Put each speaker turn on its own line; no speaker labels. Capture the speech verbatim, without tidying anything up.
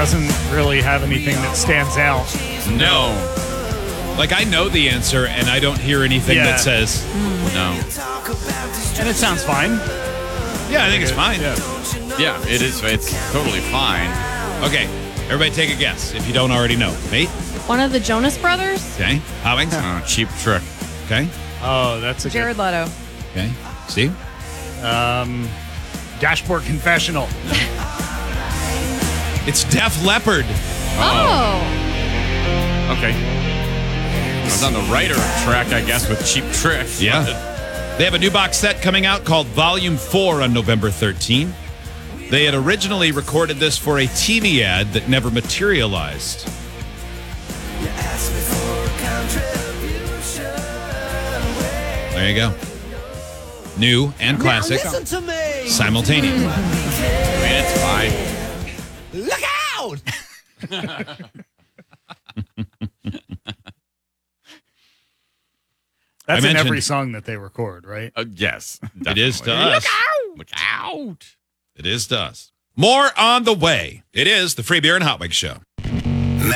doesn't really have anything that stands out.
No. Like, I know the answer, and I don't hear anything
Yeah.
that says no.
And it sounds fine.
Yeah, I think it's fine.
Yeah.
Yeah, it is. It's totally fine.
Okay, everybody take a guess if you don't already know. Nate?
One of the Jonas Brothers?
Okay. Howings?
Oh, Cheap Trick.
Okay.
Oh, that's a
Jared Leto.
Okay. Steve?
good um, Dashboard Confessional.
It's Def Leppard.
Oh.
Okay. I was on the writer track, I guess, with Cheap Trick.
Yeah. They have a new box set coming out called Volume four on November thirteenth. They had originally recorded this for a T V ad that never materialized. There you go. New and classic simultaneous.
I mean, it's fine.
Look out!
That's in
mentioned-
every song that they record, right?
Uh, yes.
It is to
definitely.
us.
Look out!
It is to us. More on the way. It is the Free Beer and Hot Wings Show.